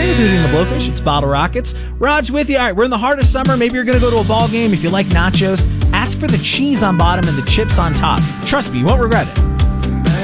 with Hootie and the Blowfish. It's Bottle Rockets. Raj with you. All right, we're in the heart of summer. Maybe you're going to go to a ball game. If you like nachos, ask for the cheese on bottom and the chips on top. Trust me, you won't regret it.